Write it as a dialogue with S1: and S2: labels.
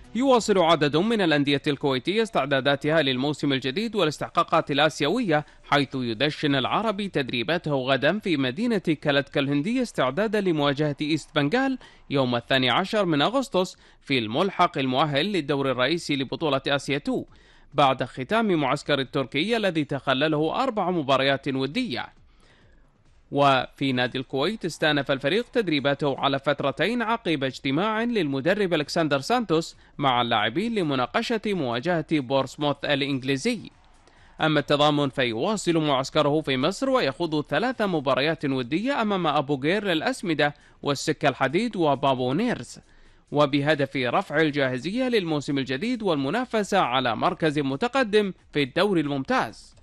S1: يواصل عدد من الأندية الكويتية استعداداتها للموسم الجديد والاستحقاقات الآسيوية، حيث يدشن العربي تدريباته غدا في مدينة كلتكا الهندية استعدادا لمواجهة إيست بنغال يوم 12 من أغسطس في الملحق المؤهل للدور الرئيسي لبطولة آسيا 2، بعد ختام معسكر التركية الذي تخلله 4 مباريات ودية. وفي نادي الكويت استأنف الفريق تدريباته على فترتين عقب اجتماع للمدرب ألكسندر سانتوس مع اللاعبين لمناقشة مواجهة بورسموث الإنجليزي. أما التضامن فيواصل معسكره في مصر ويخوض 3 مباريات ودية أمام أبو قير للأسمدة والسكة الحديد وبابو نيرس، وبهدف رفع الجاهزية للموسم الجديد والمنافسة على مركز متقدم في الدوري الممتاز.